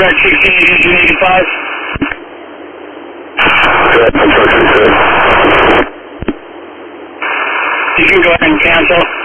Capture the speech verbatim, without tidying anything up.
Track sixteen, Engine eighty-five. Yeah, I'm sorry, You can go ahead and cancel.